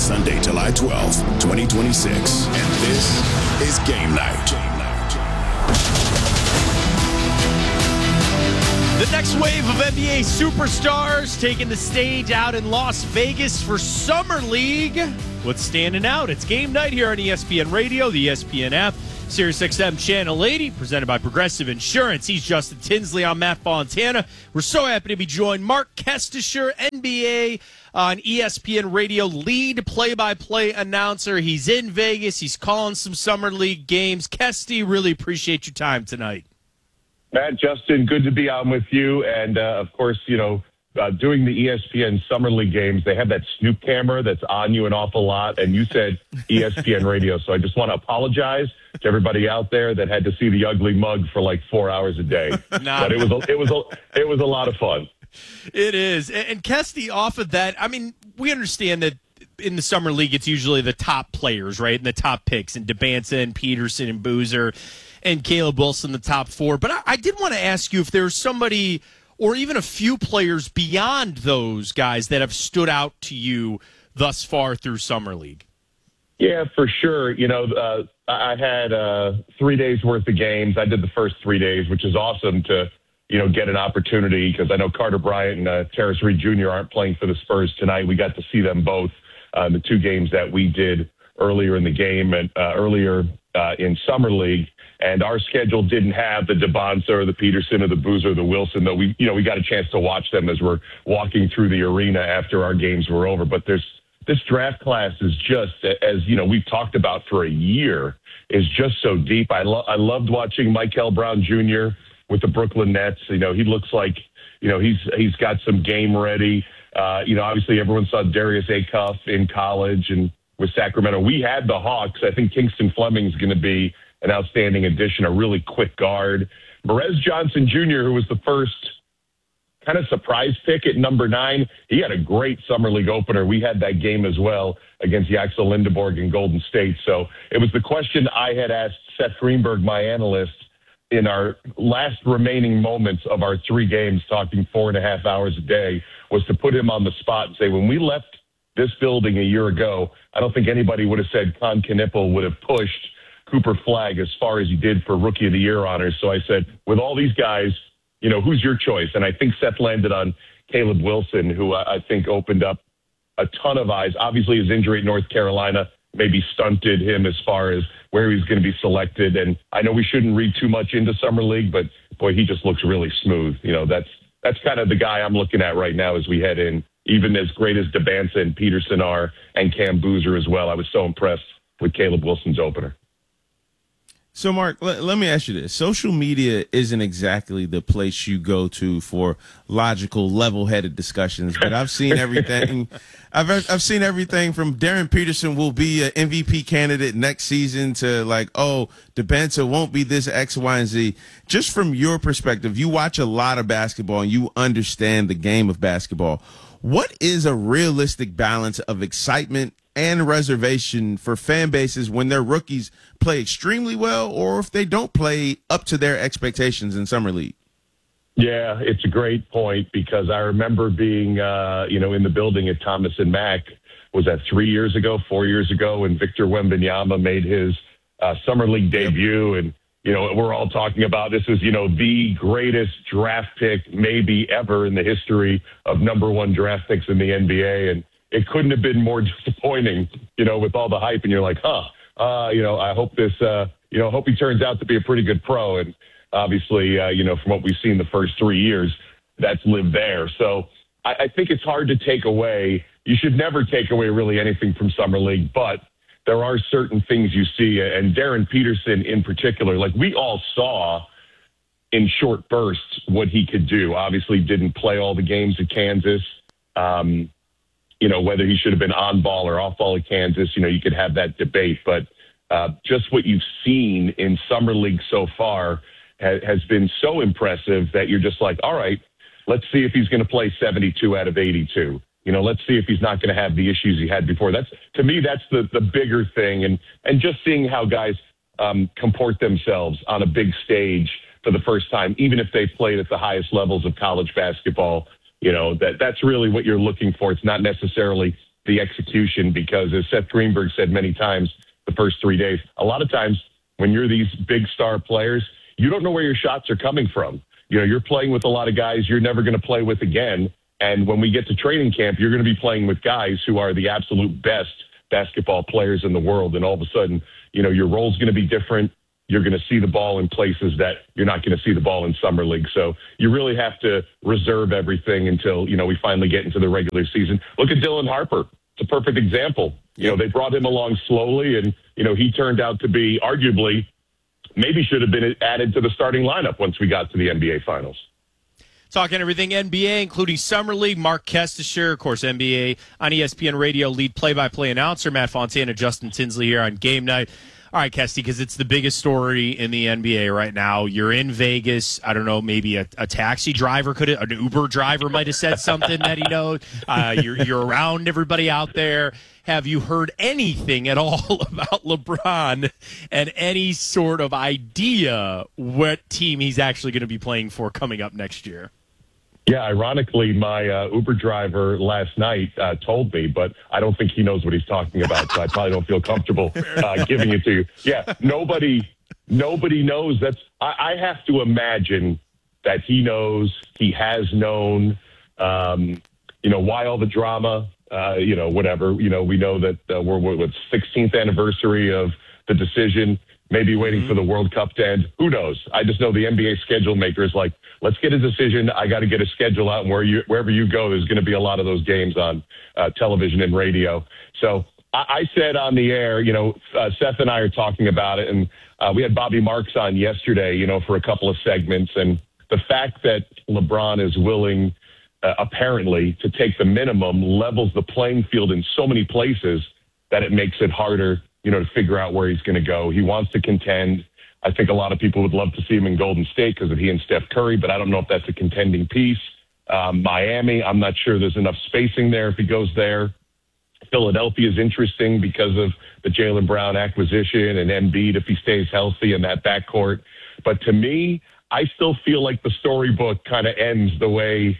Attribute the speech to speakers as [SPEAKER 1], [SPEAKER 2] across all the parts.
[SPEAKER 1] Sunday, July 12th, 2026. And this is Game Night.
[SPEAKER 2] The next wave of NBA superstars taking the stage out in Las Vegas for Summer League. What's standing out? It's Game Night here on ESPN Radio, the ESPN app, SiriusXM Channel 80, presented by Progressive Insurance. He's Justin Tinsley. I'm Matt Fontana. We're so happy to be joined. Mark Kestisher, NBA on ESPN Radio, lead play-by-play announcer. He's in Vegas. He's calling some Summer League games. Kesty, really appreciate your time tonight.
[SPEAKER 3] Matt, Justin, good to be on with you. And, of course, doing the ESPN Summer League games, they have that Snoop camera that's on you an awful lot. And you said ESPN Radio. So I just want to apologize to everybody out there that had to see the ugly mug for like 4 hours a day. But it was a lot of fun.
[SPEAKER 2] It is. And Kesty, off of that, I mean, we understand that in the Summer League, it's usually the top players, right? And the top picks, and Debanza and Peterson and Boozer and Caleb Wilson, the top four. But I did want to ask you if there's somebody or even a few players beyond those guys that have stood out to you thus far through Summer League.
[SPEAKER 3] Yeah, for sure. I had 3 days worth of games. I did the first 3 days, which is awesome to, get an opportunity because I know Carter Bryant and Terrence Reed Jr. aren't playing for the Spurs tonight. We got to see them both in the two games that we did earlier in the game and earlier in Summer League. And our schedule didn't have the Debanza or the Peterson or the Boozer or the Wilson, though we got a chance to watch them as we're walking through the arena after our games were over. But this draft class is just, as we've talked about for a year, is just so deep. I loved watching Michael Brown Jr. with the Brooklyn Nets. He looks like he's got some game ready. Obviously everyone saw Darius Acuff in college and with Sacramento. We had the Hawks. I think Kingston Fleming's going to be an outstanding addition, a really quick guard. Perez Johnson Jr., who was the first kind of surprise pick at number 9, he had a great Summer League opener. We had that game as well against Yaxel Lindeborg in Golden State. So it was the question I had asked Seth Greenberg, my analyst, in our last remaining moments of our 3 games, talking 4.5 hours a day, was to put him on the spot and say, when we left this building a year ago, I don't think anybody would have said Con Knippel would have pushed Cooper Flagg as far as he did for Rookie of the Year honors. So I said, with all these guys, who's your choice? And I think Seth landed on Caleb Wilson, who I think opened up a ton of eyes. Obviously, his injury at North Carolina maybe stunted him as far as where he's going to be selected. And I know we shouldn't read too much into Summer League, but boy, he just looks really smooth. That's kind of the guy I'm looking at right now as we head in, even as great as Debanza and Peterson are and Cam Boozer as well. I was so impressed with Caleb Wilson's opener.
[SPEAKER 4] So, Mark, let me ask you this. Social media isn't exactly the place you go to for logical, level-headed discussions, but I've seen everything. I've seen everything from Darren Peterson will be an MVP candidate next season to Debanza won't be this X, Y, and Z. Just from your perspective, you watch a lot of basketball and you understand the game of basketball. What is a realistic balance of excitement and reservation for fan bases when their rookies play extremely well or if they don't play up to their expectations in Summer League?
[SPEAKER 3] Yeah, it's a great point because I remember being, in the building at Thomas and Mack, was that 4 years ago, when Victor Wembanyama made his Summer League debut. And, we're all talking about this is, the greatest draft pick maybe ever in the history of number 1 draft picks in the NBA. And it couldn't have been more disappointing, with all the hype. And you're like, I hope this, hope he turns out to be a pretty good pro. And obviously, from what we've seen the first 3 years, that's lived there. So I think it's hard to take away. You should never take away really anything from Summer League, but there are certain things you see. And Darren Peterson in particular, like we all saw in short bursts what he could do. Obviously didn't play all the games at Kansas. Whether he should have been on ball or off ball at Kansas, you could have that debate. But just what you've seen in Summer League so far has been so impressive that you're just like, all right, let's see if he's going to play 72 out of 82. Let's see if he's not going to have the issues he had before. To me, that's the bigger thing. And just seeing how guys comport themselves on a big stage for the first time, even if they've played at the highest levels of college basketball, that's really what you're looking for. It's not necessarily the execution, because as Seth Greenberg said many times the first 3 days, a lot of times when you're these big star players, you don't know where your shots are coming from. You're playing with a lot of guys you're never going to play with again. And when we get to training camp, you're going to be playing with guys who are the absolute best basketball players in the world. And all of a sudden, your role's going to be different. You're going to see the ball in places that you're not going to see the ball in summer league. So you really have to reserve everything until, we finally get into the regular season. Look at Dylan Harper. It's a perfect example. They brought him along slowly, and, he turned out to be arguably maybe should have been added to the starting lineup once we got to the NBA Finals.
[SPEAKER 2] Talking everything NBA, including Summer League. Mark Kestisher, of course, NBA on ESPN Radio, lead play-by-play announcer. Matt Fontana, Justin Tinsley here on Game Night. All right, Kesty, because it's the biggest story in the NBA right now. You're in Vegas. I don't know, maybe a taxi driver an Uber driver might have said something that he knows. You're around everybody out there. Have you heard anything at all about LeBron and any sort of idea what team he's actually going to be playing for coming up next year?
[SPEAKER 3] Yeah, ironically, my Uber driver last night told me, but I don't think he knows what he's talking about, so I probably don't feel comfortable giving it to you. Yeah, nobody knows. I have to imagine that he knows, he has known, why all the drama, whatever. We know that we're 16th anniversary of the decision, maybe waiting for the World Cup to end. Who knows? I just know the NBA schedule maker is like, let's get a decision. I got to get a schedule out, and wherever you go, there's going to be a lot of those games on television and radio. So I said on the air, Seth and I are talking about it, and we had Bobby Marks on yesterday, for a couple of segments, and the fact that LeBron is willing, apparently, to take the minimum levels the playing field in so many places that it makes it harder, to figure out where he's going to go. He wants to contend. I think a lot of people would love to see him in Golden State because of he and Steph Curry, but I don't know if that's a contending piece. Miami, I'm not sure there's enough spacing there if he goes there. Philadelphia is interesting because of the Jaylen Brown acquisition and Embiid if he stays healthy in that backcourt. But to me, I still feel like the storybook kind of ends the way,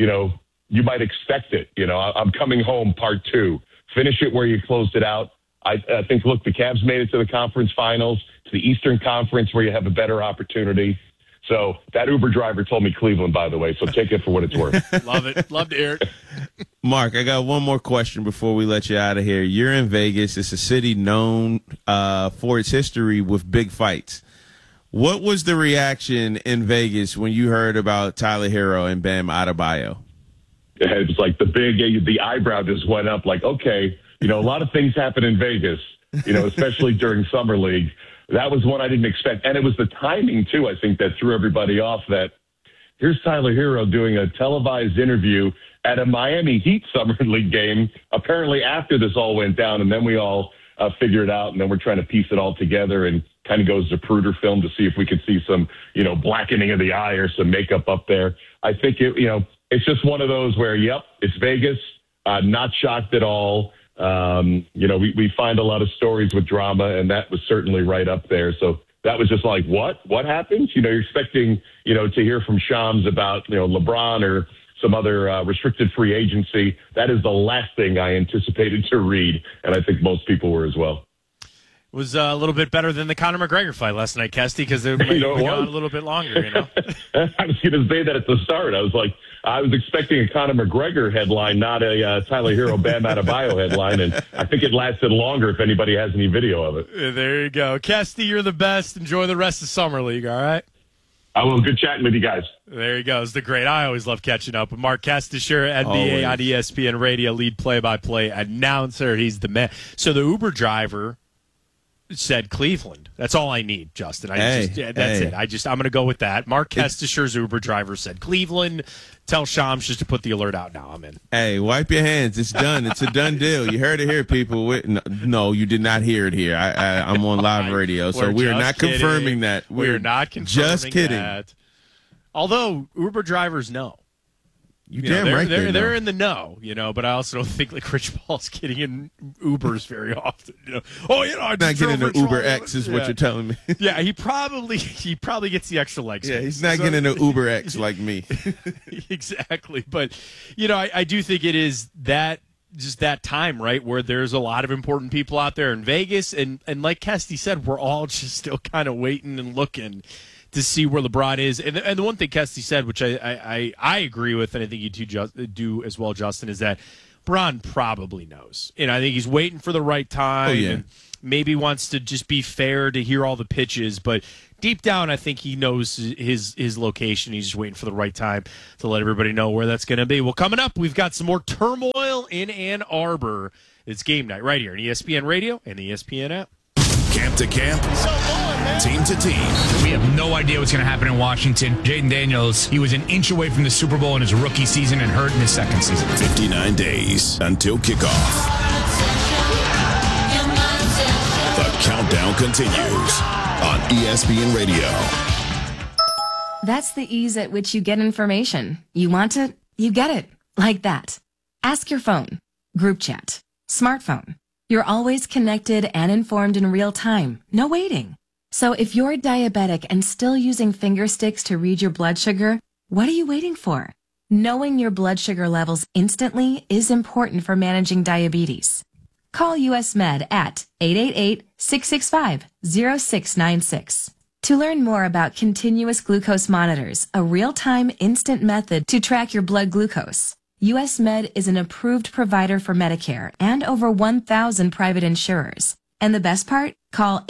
[SPEAKER 3] you might expect it. I'm coming home part 2. Finish it where you closed it out. I think, look, the Cavs made it to the conference finals, to the Eastern Conference where you have a better opportunity. So that Uber driver told me Cleveland, by the way, so take it for what it's worth.
[SPEAKER 2] Love it. Love to hear it.
[SPEAKER 4] Mark, I got one more question before we let you out of here. You're in Vegas. It's a city known for its history with big fights. What was the reaction in Vegas when you heard about Tyler Hero and Bam Adebayo?
[SPEAKER 3] It was like the eyebrow just went up like, okay, a lot of things happen in Vegas, especially during Summer League. That was one I didn't expect. And it was the timing, too, I think, that threw everybody off, that here's Tyler Hero doing a televised interview at a Miami Heat Summer League game, apparently after this all went down, and then we all figured it out, and then we're trying to piece it all together, and kind of goes to Pruder film to see if we could see some, blackening of the eye or some makeup up there. I think, it's just one of those where, yep, it's Vegas, not shocked at all. We find a lot of stories with drama, and that was certainly right up there. So that was just like, what happens? You're expecting, to hear from Shams about, LeBron or some other restricted free agency. That is the last thing I anticipated to read, and I think most people were as well.
[SPEAKER 2] It was a little bit better than the Conor McGregor fight last night, Kesty, because it went on a little bit longer,
[SPEAKER 3] I was going to say that at the start. I was expecting a Conor McGregor headline, not a Tyler Hero Bam Adebayo headline, and I think it lasted longer if anybody has any video of it.
[SPEAKER 2] There you go. Kesty, you're the best. Enjoy the rest of Summer League, all right?
[SPEAKER 3] I will. Good chatting with you guys.
[SPEAKER 2] There you go. It's the great. I always love catching up with Mark Kestisher, NBA on ESPN Radio, lead play-by-play announcer. He's the man. So the Uber driver said Cleveland. That's all I need, Justin. That's it. I'm going to go with that. Mark Kestisher's Uber driver said Cleveland. Tell Shams just to put the alert out now. I'm in.
[SPEAKER 4] Hey, wipe your hands. It's done. It's a done deal. You heard it here, people. No, you did not hear it here. I'm on live radio, so we are not confirming that.
[SPEAKER 2] We're not confirming
[SPEAKER 4] just kidding.
[SPEAKER 2] That. Although Uber drivers know.
[SPEAKER 4] You damn right
[SPEAKER 2] they're in the know, but I also don't think like Rich Paul's getting in Ubers very often.
[SPEAKER 4] I'm not getting an Uber X is what you're telling me.
[SPEAKER 2] Yeah, he probably gets the extra leg space.
[SPEAKER 4] Yeah, he's not getting an Uber X like me.
[SPEAKER 2] Exactly, but I do think it is that just that time, right, where there's a lot of important people out there in Vegas. And like Kesty said, we're all just still kind of waiting and looking to see where LeBron is. And the one thing Kesty said, which I agree with, and I think you two do as well, Justin, is that LeBron probably knows. I think he's waiting for the right time. And maybe wants to just be fair to hear all the pitches, but deep down, I think he knows his location. He's just waiting for the right time to let everybody know where that's going to be. Well, coming up, we've got some more turmoil in Ann Arbor. It's game night right here on ESPN Radio and the ESPN app.
[SPEAKER 1] Camp to camp, team to team.
[SPEAKER 5] We have no idea what's going to happen in Washington. Jaden Daniels, he was an inch away from the Super Bowl in his rookie season and hurt in his second season.
[SPEAKER 1] 59 days until kickoff. The countdown continues on ESPN Radio.
[SPEAKER 6] That's the ease at which you get information. You want it, you get it. Like that. Ask your phone. Group chat. Smartphone. You're always connected and informed in real time. No waiting. So if you're diabetic and still using finger sticks to read your blood sugar, what are you waiting for? Knowing your blood sugar levels instantly is important for managing diabetes. Call US Med at 888-665-0696. To learn more about continuous glucose monitors, a real-time instant method to track your blood glucose, US Med is an approved provider for Medicare and over 1,000 private insurers. And the best part? Call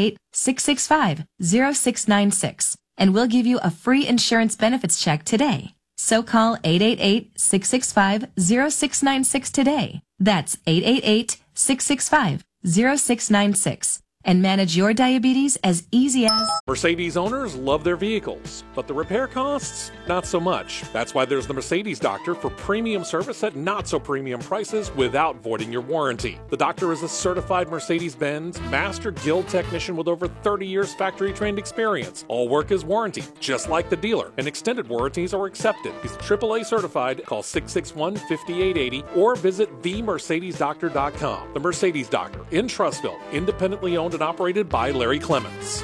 [SPEAKER 6] 888-665-0696 and we'll give you a free insurance benefits check today. So call 888-665-0696 today. That's 888-665-0696. And manage your diabetes as easy as...
[SPEAKER 7] Mercedes owners love their vehicles, but the repair costs, not so much. That's why there's the Mercedes Doctor for premium service at not so premium prices without voiding your warranty. The doctor is a certified Mercedes-Benz Master Guild technician with over 30 years factory-trained experience. All work is warranty, just like the dealer, and extended warranties are accepted. He's AAA certified. Call 661-5880 or visit themercedesdoctor.com. The Mercedes Doctor in Trussville, independently owned and operated by Larry Clemens.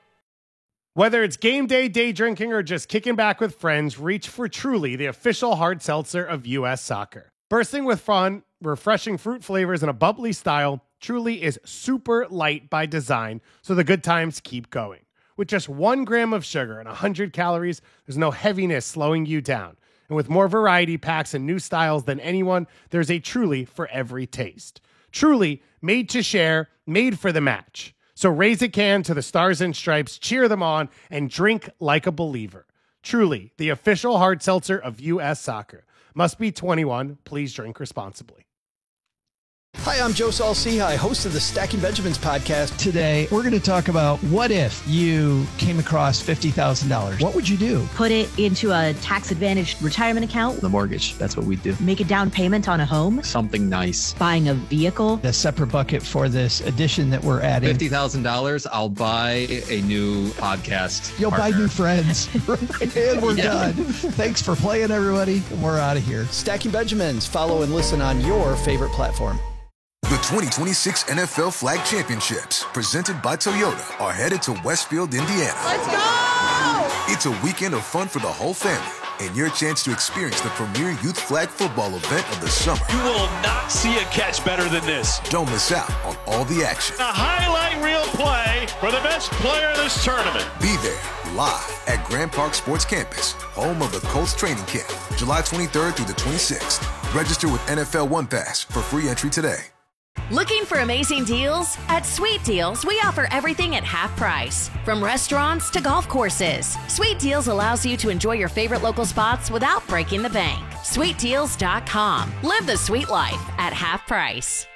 [SPEAKER 8] Whether it's game day, day drinking, or just kicking back with friends, reach for Truly, the official hard seltzer of U.S. Soccer. Bursting with fun, refreshing fruit flavors, and a bubbly style, Truly is super light by design, so the good times keep going. With just 1 gram of sugar and 100 calories, there's no heaviness slowing you down. And with more variety packs and new styles than anyone, there's a Truly for every taste. Truly, made to share, made for the match. So raise a can to the Stars and Stripes, cheer them on, and drink like a believer. Truly, the official hard seltzer of U.S. Soccer. Must be 21. Please drink responsibly.
[SPEAKER 9] Hi, I'm Joe Saul-Sehy, host of the Stacking Benjamins podcast.
[SPEAKER 10] Today, we're going to talk about what if you came across $50,000? What would you do?
[SPEAKER 11] Put it into a tax-advantaged retirement account.
[SPEAKER 12] The mortgage, that's what we do.
[SPEAKER 11] Make a down payment on a home.
[SPEAKER 12] Something nice.
[SPEAKER 11] Buying a vehicle.
[SPEAKER 10] A separate bucket for this addition that we're adding.
[SPEAKER 12] $50,000, I'll buy a new podcast
[SPEAKER 10] You'll
[SPEAKER 12] partner.
[SPEAKER 10] buy new friends. And we're done. Thanks for playing, everybody. We're out of here.
[SPEAKER 9] Stacking Benjamins. Follow and listen on your favorite platform.
[SPEAKER 13] The 2026 NFL Flag Championships, presented by Toyota, are headed to Westfield, Indiana.
[SPEAKER 14] Let's go!
[SPEAKER 13] It's a weekend of fun for the whole family and your chance to experience the premier youth flag football event of the summer.
[SPEAKER 15] You will not see a catch better than this.
[SPEAKER 13] Don't miss out on all the action.
[SPEAKER 15] A highlight reel play for the best player of this tournament.
[SPEAKER 13] Be there live at Grand Park Sports Campus, home of the Colts training camp, July 23rd through the 26th. Register with NFL One Pass for free entry today.
[SPEAKER 16] Looking for amazing deals? At Sweet Deals, we offer everything at half price. From restaurants to golf courses, Sweet Deals allows you to enjoy your favorite local spots without breaking the bank. SweetDeals.com. Live the sweet life at half price.